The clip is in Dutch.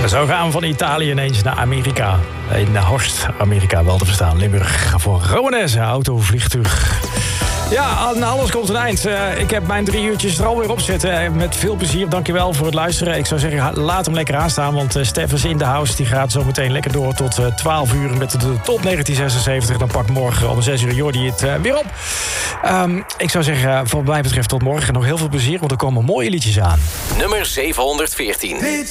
Zo gaan we van Italië ineens naar Amerika. In Horst, Amerika wel te verstaan. Limburg voor Rowanesse, auto, vliegtuig. Ja, aan alles komt een eind. Ik heb mijn 3 uurtjes er alweer op zitten. Met veel plezier, dankjewel voor het luisteren. Ik zou zeggen, laat hem lekker aanstaan. Want Stef is in de house. Die gaat zo meteen lekker door tot 12 uur met de top 1976. Dan pakt morgen om 6 uur Jordi het weer op. Ik zou zeggen, wat mij betreft tot morgen nog heel veel plezier. Want er komen mooie liedjes aan. Nummer 714.